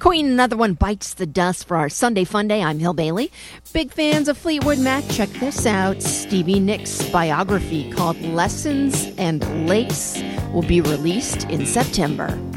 Queen, another one bites the dust for our Sunday Fun Day. I'm Hill Bailey. Big fans of Fleetwood Mac, check this out. Stevie Nicks' biography called Lessons and Lace will be released in September.